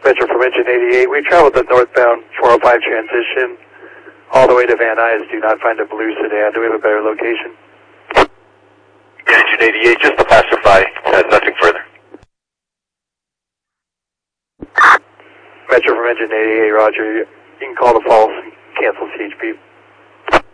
Metro from engine 88. We traveled the northbound 405 transition all the way to Van Nuys. Do not find a blue sedan. Do we have a better location? Engine 88, just the passerby, nothing further. Metro from engine 88, roger. You can call the false and cancel CHP.